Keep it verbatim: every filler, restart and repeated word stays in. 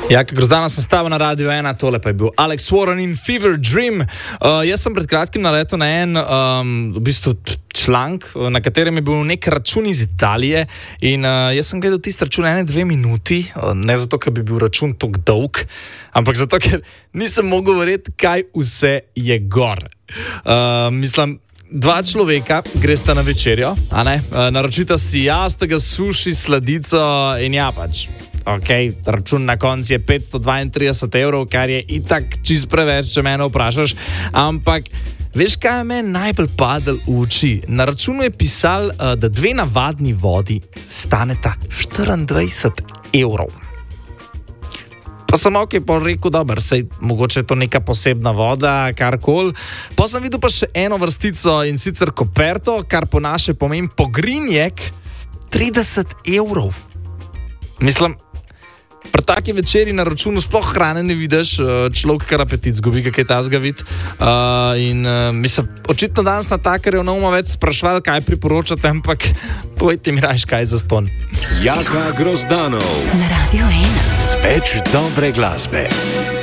Ja, Grozdana sem stavil na Radio ena, tole pa je bil Alex Warren in Fever Dream. Uh, jaz sem pred kratkim naletel na en um, v bistvu članek, na katerem je bil nek račun iz Italije in uh, jaz sem gledal tisti račun ene dve minuti, uh, ne zato, ker bi bil račun tok dolg, ampak zato, ker nisem mogel verjeti, kaj vse je gor. Uh, mislim, dva človeka gresta na večerjo, a ne? Uh, naročita si jastega, suši, sladico in ja pač. Ok, račun na koncu je petsto dvaintrideset evrov, kar je itak čist preveč, če mene vprašaš, ampak veš, kaj me najbolj padel v oči? Na računu je pisal, da dve navadni vodi staneta štiriindvajset evrov. Pa sem ok, pol rekel, dober, sej mogoče je to neka posebna voda, karkoli. Pa sem videl pa še eno vrstico in sicer koperto, kar po naše pomeni pogrinjek, trideset evrov. Mislim, pri taki večeri na računu sploh hrane ne vidiš, človek kar apetit zgubi, kaj je tazga vid. Uh, in uh, mislim, očitno danes na takarjev ne bomo več sprašvali, kaj priporočate, ampak povejte mi rajš, kaj za ston. Jaka Grozdanov na Radio ena. Z več dobre glasbe.